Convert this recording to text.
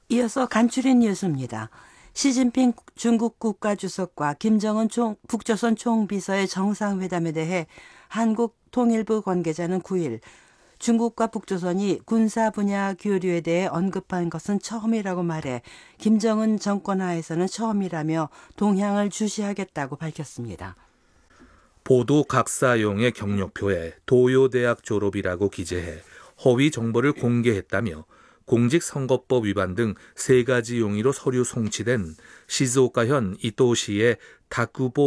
이어서 간추린 뉴스입니다. 시진핑 중국 국가주석과 김정은 북조선 총비서의 정상회담에 대해 한국 통일부 관계자는 9일 중국과 북조선이 군사 분야 교류에 대해 언급한 것은 처음이라고 말해 김정은 정권 하에서는 처음이라며 동향을 주시하겠다고 밝혔습니다. 보도 각사용의 경력표에 도요대학 졸업이라고 기재해 허위 정보를 공개했다며 공직선거법 위반 등 3가지 용의로 서류 송치된 시즈오카현 이토시의 다쿠보